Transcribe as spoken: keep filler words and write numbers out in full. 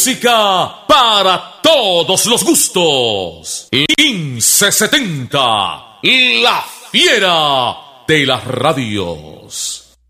Música para todos los gustos. quince setenta, la fiera de las radios.